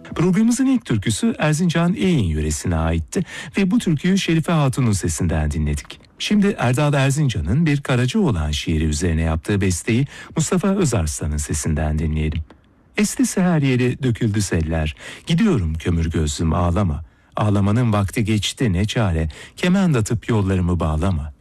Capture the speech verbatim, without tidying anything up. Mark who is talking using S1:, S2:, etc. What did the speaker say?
S1: Programımızın ilk türküsü Erzincan Eğin yöresine aitti ve bu türküyü Şerife Hatun'un sesinden dinledik. Şimdi Erdal Erzincan'ın Bir Karacaoğlan şiiri üzerine yaptığı besteyi Mustafa Özarslan'ın sesinden dinleyelim. Esti seher yeri döküldü seller, gidiyorum kömür gözlüm ağlama, ağlamanın vakti geçti ne çare, kemand atıp yollarımı bağlama.